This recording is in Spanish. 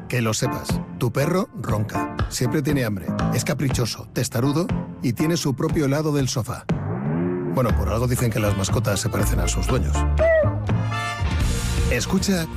Que lo sepas, tu perro ronca, siempre tiene hambre, es caprichoso, testarudo y tiene su propio helado del sofá. Bueno, por algo dicen que las mascotas se parecen a sus dueños. Escucha